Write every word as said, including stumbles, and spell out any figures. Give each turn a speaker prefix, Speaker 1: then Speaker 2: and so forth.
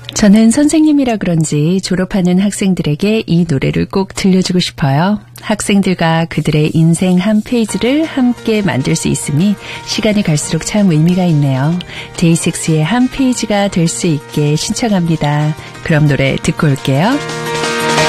Speaker 1: 저는 선생님이라 그런지 졸업하는 학생들에게 이 노래를 꼭 들려주고 싶어요. 학생들과 그들의 인생 한 페이지를 함께 만들 수 있으니 시간이 갈수록 참 의미가 있네요. 데이식스의 한 페이지가 될 수 있게 신청합니다. 그럼 노래 듣고 올게요.